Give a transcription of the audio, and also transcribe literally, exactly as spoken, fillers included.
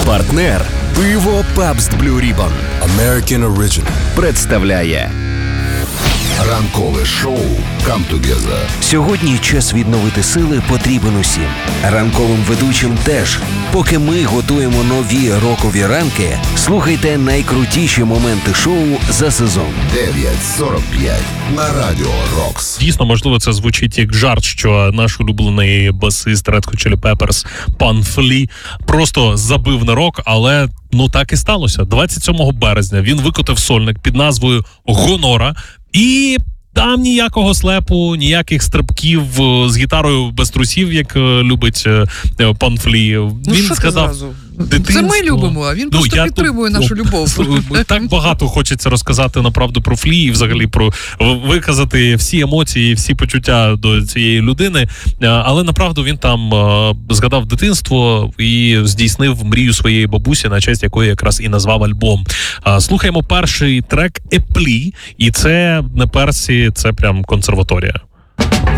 Партнер пиво Pabst Blue Ribbon American Original представляє ранкове шоу Come Together. Сьогодні час відновити сили потрібен усім. Ранковим ведучим теж. Поки ми готуємо нові рокові ранки, слухайте найкрутіші моменти шоу за сезон. дев'ять сорок п'ять на Радіо Рокс. Дійсно, можливо, це звучить як жарт, що наш улюблений басист Red Hot Chili Peppers пан Флі просто забив на рок, але ну так і сталося. двадцять сьомого березня він викотив сольник під назвою «Гонора», і там ніякого слепу, ніяких стрибків з гітарою без трусів, як любить пан Флі. Ну, він що сказав, ти зразу? дитинство. Це ми любимо, а він Ну, просто я підтримує тут, нашу любов. Так багато хочеться розказати направду про Флі і взагалі про виказати всі емоції, всі почуття до цієї людини. Але направду він там згадав дитинство і здійснив мрію своєї бабусі, на честь якої якраз і назвав альбом. Слухаємо перший трек «Еплі», і це не персі, це прям консерваторія.